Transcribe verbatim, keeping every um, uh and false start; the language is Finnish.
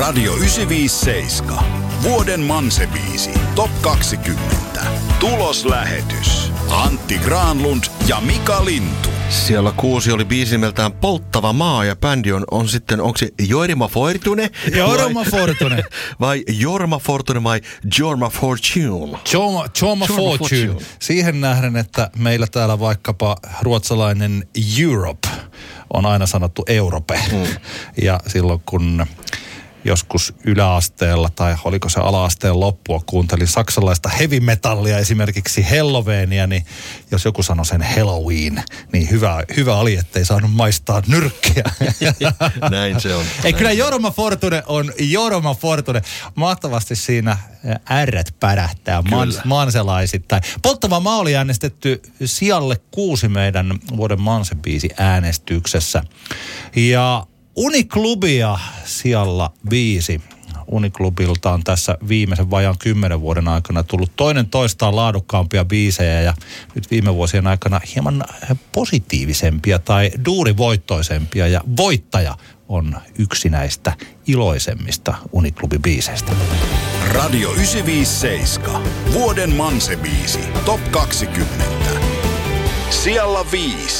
Radio yhdeksänsataaviisikymmentäseitsemän. Vuoden Manse-biisi. Top kaksikymmentä. Tuloslähetys. Antti Granlund ja Mika Lintu. Siellä kuusi oli biisi nimeltään Polttava maa ja bändi on, on sitten, onko se Jorma Fortune? Jorma Fortune. Vai Jorma Fortune vai Jorma Fortune? Jorma, Jorma Fortune. Fortune. Siihen nähden, että meillä täällä vaikkapa ruotsalainen Europe on aina sanottu Europe. Mm. Ja silloin kun joskus yläasteella tai oliko se ala-asteen loppua, kuuntelin saksalaista heavy metallia, esimerkiksi Halloweenia, niin jos joku sanoi sen Halloween, niin hyvä, hyvä oli, ettei saanut maistaa nyrkkiä. Näin se on. Ei, kyllä Jorma Fortune on Jorma Fortune. Mahtavasti siinä ärret pärähtää mans, manselaisittain. Polttava maa oli äänestetty sijalle kuusi meidän vuoden Manse-biisi äänestyksessä. Ja Uniklubia sijalla viisi. Uniklubilta on tässä viimeisen vajaan kymmenen vuoden aikana tullut toinen toistaan laadukkaampia biisejä ja nyt viime vuosien aikana hieman positiivisempia tai duurivoittoisempia ja voittaja on yksi näistä iloisemmista Uniklubi-biiseistä. Radio yhdeksänsataaviisikymmentäseitsemän. Vuoden Manse-biisi. Top kaksikymmentä. Sijalla viisi.